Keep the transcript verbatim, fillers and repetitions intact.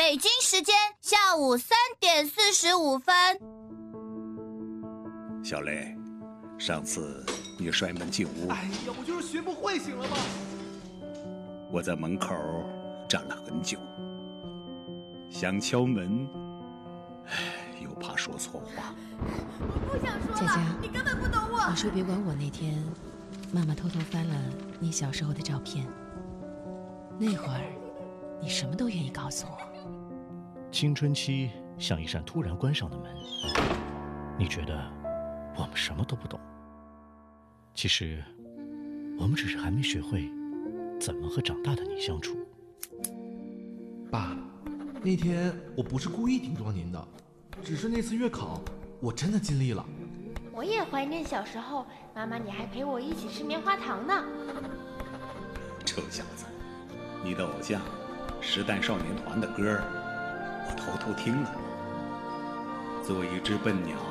北京时间下午三点四十五分。 小雷，上次你摔门进屋， 哎呀，我就是学不会，醒了吗？ 我在门口站了很久，想敲门，又怕说错话。 我不想说了， 佳佳， 你根本不懂我。 你说别管我那天，妈妈偷偷翻了你小时候的照片，那会儿你什么都愿意告诉我。 青春期像一扇突然关上的门，你觉得我们什么都不懂，其实我们只是还没学会怎么和长大的你相处。 爸，那天我不是故意顶撞您的，只是那次月考我真的尽力了。 我也怀念小时候，妈妈你还陪我一起吃棉花糖呢。 臭小子，你的偶像时代少年团的歌我偷偷听了。作为一只笨鸟，